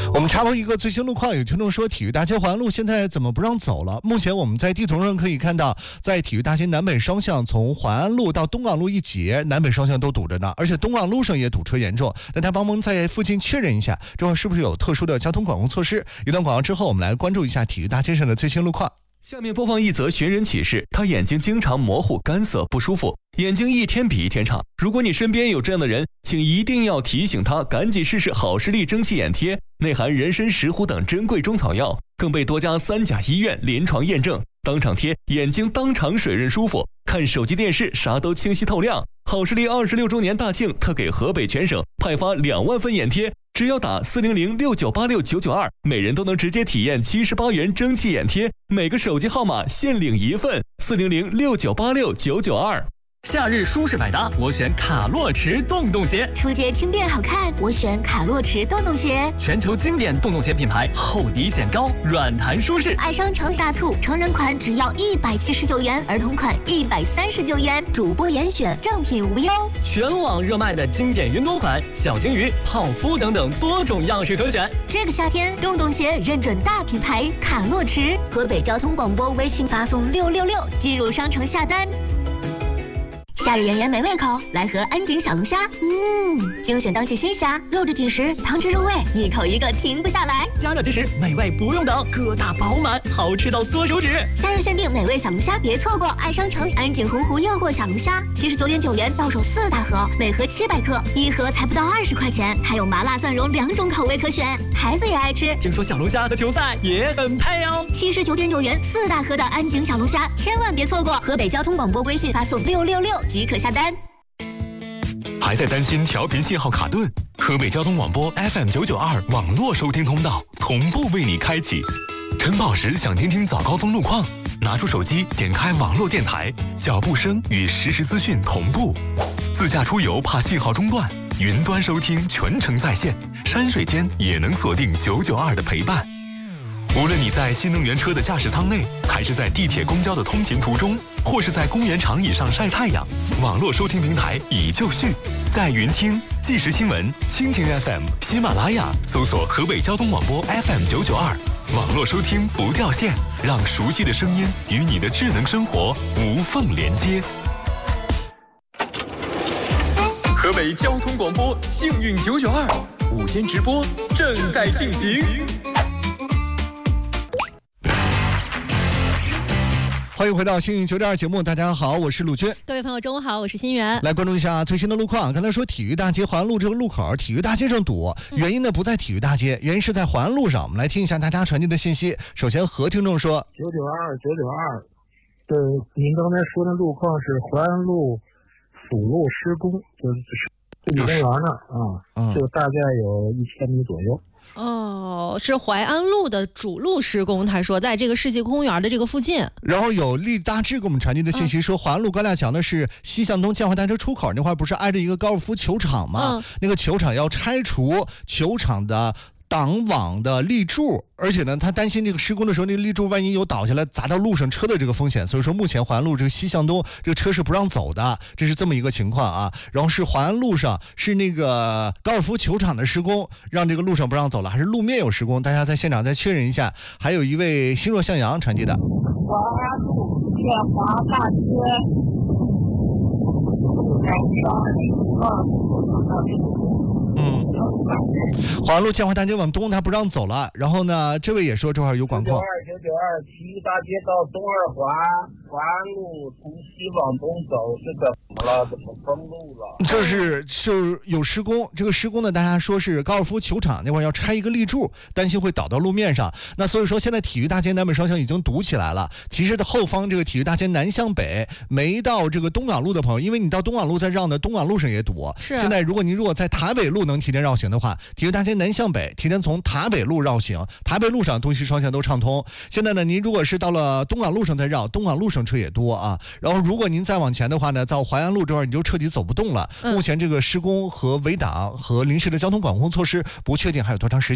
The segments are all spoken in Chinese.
我们插播一个最新路况，有听众说体育大街环路现在怎么不让走了？目前我们在地图上可以看到，在体育大街南北双向，从淮安路到东港路一节，南北双向都堵着呢，而且东港路上也堵车严重。大家帮忙在附近确认一下，这会儿是不是有特殊的交通管控措施？一段广告之后，我们来关注一下体育大街上的最新路况。 下面播放一则寻人启事，他眼睛经常模糊、干涩、不舒服，眼睛一天比一天差。如果你身边有这样的人，请一定要提醒他赶紧试试好视力蒸汽眼贴，内含人参、石斛等珍贵中草药，更被多家3甲医院临床验证，当场贴，眼睛当场水润舒服，看手机电视啥都清晰透亮。好视力26周年大庆特给河北全省派发2万份眼贴，只要打40069869992，每人都能直接体验78元蒸汽眼贴，每个手机号码限领1份，40069869992。 夏日舒适百搭，我选卡洛驰洞洞鞋。 出街轻便好看，我选卡洛驰洞洞鞋。 全球经典洞洞鞋品牌，厚底显高，软弹舒适。 爱商城大促，成人款只要179元，儿童款139元，主播严选，正品无忧。 全网热卖的经典云朵款、小金鱼、泡芙等等多种样式可选。 这个夏天，洞洞鞋认准大品牌卡洛驰。河北交通广播微信发送666，进入商城下单。夏日炎炎没胃口，来盒安井小龙虾。精选当季新虾，肉质紧实，汤汁入味，一口一个停不下来。 加热即食，美味不用等，疙瘩饱满，好吃到缩手指。 夏日限定美味小龙虾，别错过！爱商城安井洪湖诱惑小龙虾，79.9元到手4大盒，每盒700克，一盒才不到20块钱，还有麻辣蒜蓉2种口味可选，孩子也爱吃。 听说小龙虾和球赛也很配哦。 79.9元4大盒的安井小龙虾，千万别错过！河北交通广播微信发送666即可下单。 还在担心调频信号卡顿？河北交通广播 FM992 网络收听通道同步为你开启。晨跑时想听听早高峰路况，拿出手机点开网络电台，脚步声与实时资讯同步。自驾出游怕信号中断，云端收听全程在线，山水间也能锁定992的陪伴。无论你在新能源车的驾驶舱内，还是在地铁公交的通勤途中，或是在公园长椅上晒太阳，网络收听平台已就绪，在云听、即时新闻、蜻蜓 FM、喜马拉雅搜索河北交通广播 FM992，网络收听不掉线，让熟悉的声音与你的智能生活无缝连接。河北交通广播幸运992午间直播正在进行。 欢迎回到幸运992节目，大家好，我是陆军。 各位朋友中午好，我是新源。 来关注一下最新的路况。刚才说体育大街淮安路这个路口，体育大街上堵，原因呢不在体育大街，原因是在淮安路上。我们来听一下大家传递的信息。首先何听众说 992，对，您刚才说的路况是淮安路辅路施工，就是公园那就大概有1000米左右。 是淮安路的主路施工，他说在这个世纪公园的这个附近。 然后有李大志给我们传递的信息说，淮安路高架桥呢是西向东建华单车出口那块不是挨着一个高尔夫球场吗？那个球场要拆除球场的挡网的立柱，而且呢他担心这个施工的时候那个立柱万一有倒下来砸到路上车的这个风险，所以说目前淮安路这个西向东这个车是不让走的，这是这么一个情况啊。然后是淮安路上是那个高尔夫球场的施工让这个路上不让走了，还是路面有施工？大家在现场再确认一下。还有一位心若向阳传递的淮安路建华大街淮安路建华大街往东他不让走了，然后呢这位也说这块有管控。 992体育大街到东二环，淮安路从西往东走，怎么封路了？ 就是有施工，这个施工呢大家说是高尔夫球场那块要拆一个立柱，担心会倒到路面上，那所以说现在体育大街南北双向已经堵起来了。提示的后方这个体育大街南向北没到这个东港路的朋友，因为你到东港路再绕呢，东港路上也堵。现在如果在塔北路能提前绕行的话，体育大街南向北提前从塔北路绕行，塔北路上东西双向都畅通。现在呢您如果是到了东港路上再绕，东港路上车也多啊。然后如果您再往前的话呢，到淮安路这块你就彻底走不动了。目前这个施工和围挡和临时的交通管控措施不确定还有多长时间。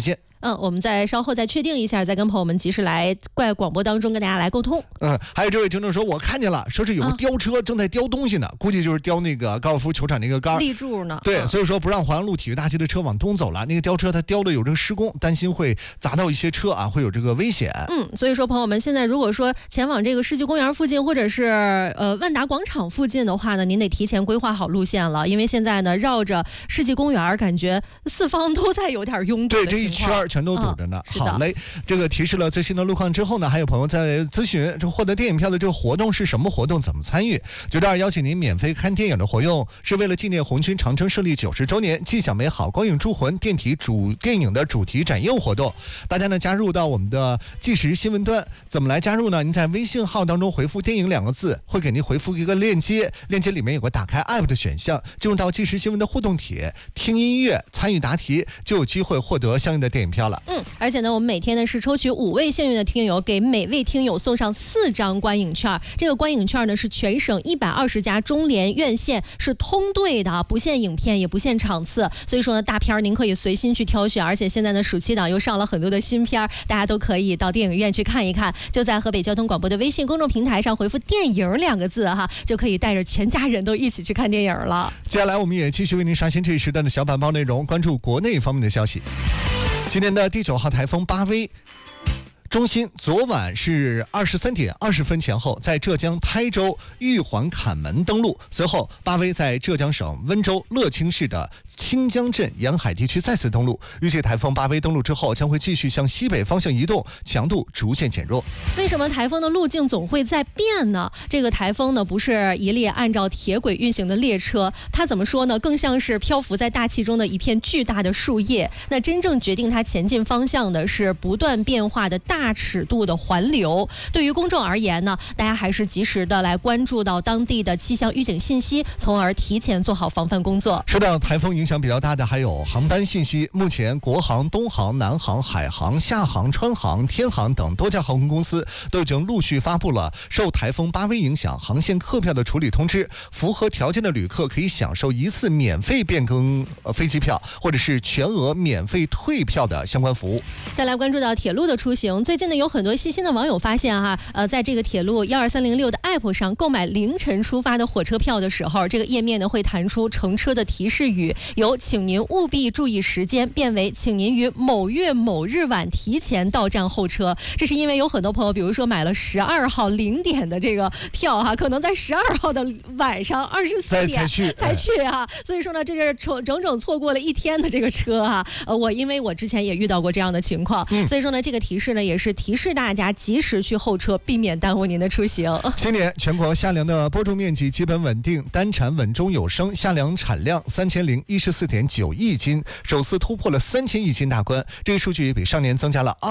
我们再稍后再确定一下，再跟朋友们及时来在广播当中跟大家来沟通。 还有这位听众说，我看见了，说是有个吊车正在吊东西呢，估计就是吊那个高尔夫球场那个杆立柱呢。 对，所以说不让淮安路体育大街的车往东走了。那个吊车它吊的有这个施工，担心会砸到一些车啊，会有这个危险。 所以说朋友们，现在如果说前往这个世纪公园附近，或者是万达广场附近的话呢，您得提前规划好路线了，因为现在呢绕着世纪公园，感觉四方都在有点拥堵的情况。 对，这一圈全都堵着呢。好嘞，这个提示了最新的路况之后呢，还有朋友在咨询这获得电影票的这个活动是什么活动，怎么参与？9.2邀请您免费看电影的活动，是为了纪念红军长征胜利90周年，既享美好光影铸魂电影的主题展映活动。大家呢加入到我们的即时新闻端，怎么来加入呢？您在微信号当中回复电影2个字，会给您回复一个链接，链接里面有个打开 app 的选项，进入到即时新闻的互动帖，听音乐参与答题，就有机会获得相应的电影票了。 而且呢，我们每天呢是抽取5位幸运的听友，给每位听友送上4张观影券。这个观影券呢是全省120家中联院线是通兑的，不限影片也不限场次，所以说呢大片您可以随心去挑选，而且现在呢暑期档又上了很多的新片，大家都可以到电影院去看一看。就在河北交通广播的微信公众平台上回复电影2个字哈，就可以带着全家人都一起去看电影了。 接下来我们也继续为您刷新这一时段的小板报内容，关注国内方面的消息。今年的第9号台风巴威中心昨晚是23点20分前后在浙江台州玉环坎门登陆，随后巴威在浙江省温州乐清市的清江镇沿海地区再次登陆。预计台风巴威登陆之后将会继续向西北方向移动，强度逐渐减弱。 为什么台风的路径总会在变呢？这个台风呢不是一列按照铁轨运行的列车，它怎么说呢？更像是漂浮在大气中的一片巨大的树叶。那真正决定它前进方向的是不断变化的大尺度的环流。对于公众而言呢，大家还是及时的来关注到当地的气象预警信息，从而提前做好防范工作。 受到台风影响比较大的还有航班信息，目前国航、东航、南航、海航、厦航、川航、天航等多家航空公司都已经陆续发布了受台风巴威影响航线客票的处理通知，符合条件的旅客可以享受一次免费变更飞机票，或者是全额免费退票的相关服务。 再来关注到铁路的出行，最近呢有很多细心的网友发现在这个铁路12306的 app 上购买凌晨出发的火车票的时候，这个页面呢会弹出乘车的提示语，由请您务必注意时间变为请您于某月某日晚提前到站候车。这是因为有很多朋友比如说买了12号0点的这个票可能在12号的晚上24点才去所以说呢这个整整错过了1天的这个车因为我之前也遇到过这样的情况，所以说呢这个提示呢也是提示大家及时去候车，避免耽误您的出行。 今年全国夏粮的播种面积基本稳定，单产稳中有升，夏粮产量3014.9亿斤，首次突破了3000亿斤大关，这个数据比上年增加了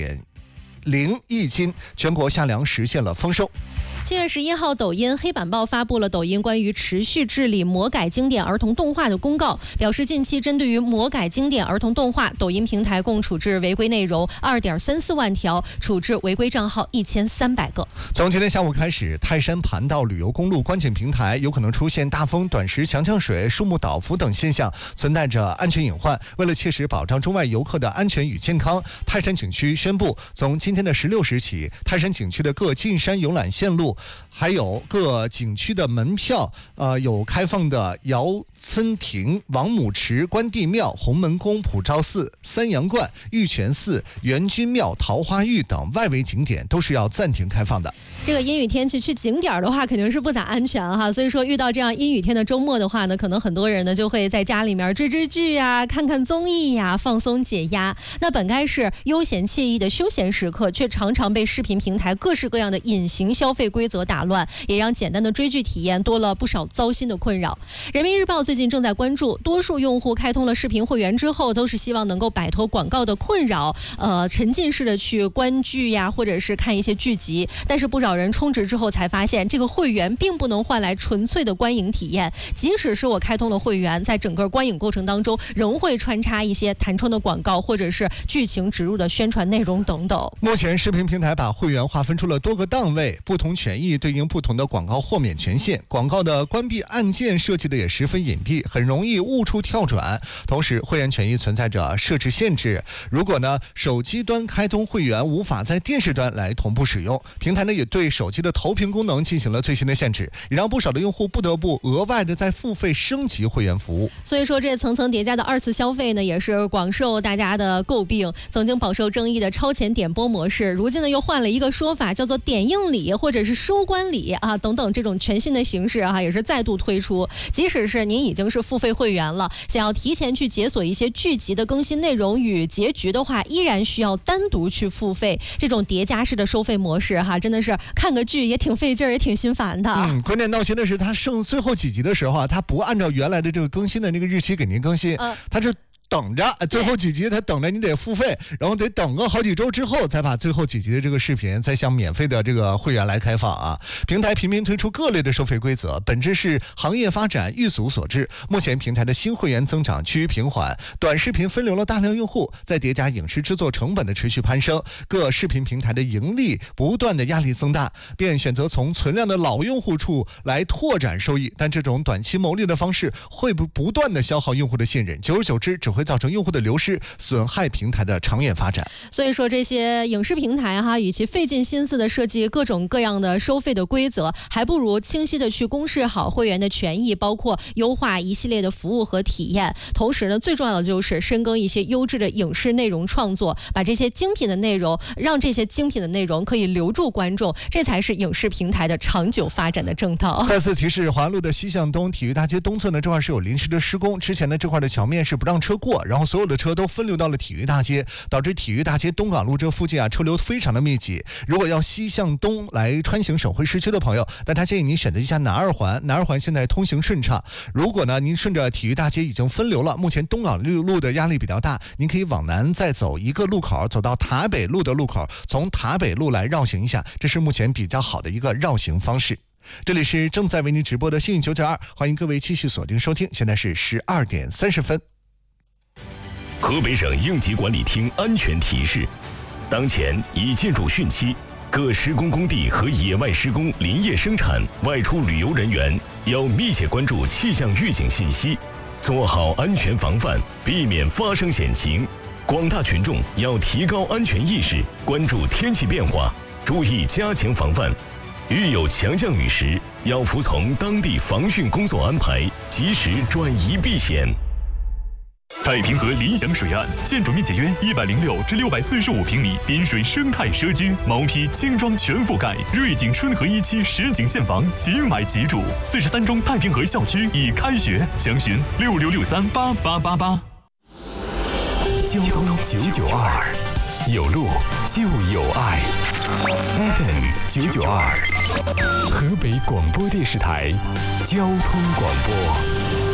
20.0亿斤，全国夏粮实现了丰收。 7月11号，抖音黑板报发布了抖音关于持续治理魔改经典儿童动画的公告，表示近期针对于魔改经典儿童动画，抖音平台共处置违规内容2.34万条，处置违规账号1300个。 从今天下午开始，泰山盘道旅游公路观景平台有可能出现大风、短时强降水、树木倒伏等现象，存在着安全隐患。为了切实保障中外游客的安全与健康，泰山景区宣布，从今天的16时起，泰山景区的各进山游览线路还有各景区的门票，有开放的姚村亭、王母池、关帝庙、洪门宫、普照寺、三阳观、玉泉寺、元君庙、桃花峪等外围景点都是要暂停开放的。 这个阴雨天去景点的话，肯定是不咋安全所以说遇到这样阴雨天的周末的话呢，可能很多人呢就会在家里面追剧看看综艺放松解压。那本该是悠闲惬意的休闲时刻，却常常被视频平台各式各样的隐形消费规则打乱，也让简单的追剧体验多了不少糟心的困扰。人民日报最近正在关注，多数用户开通了视频会员之后，都是希望能够摆脱广告的困扰，沉浸式的去观剧或者是看一些剧集。但是不少人充值之后才发现，这个会员并不能换来纯粹的观影体验，即使是我开通了会员，在整个观影过程当中，仍会穿插一些弹窗的广告或者是剧情植入的宣传内容等等。 目前视频平台把会员划分出了多个档位，不同权权益对应不同的广告豁免权限，广告的关闭按键设计的也十分隐蔽，很容易误触跳转。同时，会员权益存在着设置限制，如果呢手机端开通会员无法在电视端来同步使用，平台呢也对手机的投屏功能进行了最新的限制，也让不少的用户不得不额外的再付费升级会员服务。 所以说，这层层叠加的二次消费呢，也是广受大家的诟病。曾经饱受争议的超前点播模式，如今呢又换了一个说法，叫做点映礼或者是收官礼啊等等这种全新的形式啊，也是再度推出。即使是您已经是付费会员了，想要提前去解锁一些剧集的更新内容与结局的话，依然需要单独去付费。这种叠加式的收费模式哈，真的是看个剧也挺费劲儿，也挺心烦的。 关键闹心的是，它剩最后几集的时候啊，它不按照原来的这个更新的那个日期给您更新，它是等着最后几集，他等着你得付费，然后得等个好几周之后，再把最后几集的这个视频再向免费的这个会员来开放啊。平台频频推出各类的收费规则，本质是行业发展遇阻所致。目前平台的新会员增长趋于平缓，短视频分流了大量用户，再叠加影视制作成本的持续攀升，各视频平台的盈利不断的压力增大，便选择从存量的老用户处来拓展收益。但这种短期牟利的方式会不断的消耗用户的信任，久而久之只会造成用户的流失，损害平台的长远发展。 所以说，这些影视平台哈，与其费尽心思的设计各种各样的收费的规则，还不如清晰的去公示好会员的权益，包括优化一系列的服务和体验。同时呢，最重要的就是深耕一些优质的影视内容创作，把这些精品的内容，让这些精品的内容可以留住观众，这才是影视平台的长久发展的正道。 再次提示，华安路的西向东体育大街东侧呢，这块是有临时的施工，之前呢这块的桥面是不让车过，然后所有的车都分流到了体育大街，导致体育大街东港路这附近啊车流非常的密集。如果要西向东来穿行省会市区的朋友，大家建议您选择一下南二环，南二环现在通行顺畅。如果呢您顺着体育大街已经分流了，目前东港路的压力比较大，您可以往南再走一个路口，走到塔北路的路口，从塔北路来绕行一下，这是目前比较好的一个绕行方式。这里是正在为您直播的幸运992，欢迎各位继续锁定收听，现在是12点30分。 河北省应急管理厅安全提示：当前已进入汛期，各施工工地和野外施工、林业生产、外出旅游人员要密切关注气象预警信息，做好安全防范，避免发生险情。广大群众要提高安全意识，关注天气变化，注意加强防范。遇有强降雨时，要服从当地防汛工作安排，及时转移避险。太平河理想水岸，建筑面积约106至645平米，滨水生态社区，毛坯轻装全覆盖，瑞景春和1期实景现房，即买即住。43中太平河校区已开学，详询66638888。交通992，有路就有爱。FM 992，河北广播电视台交通广播。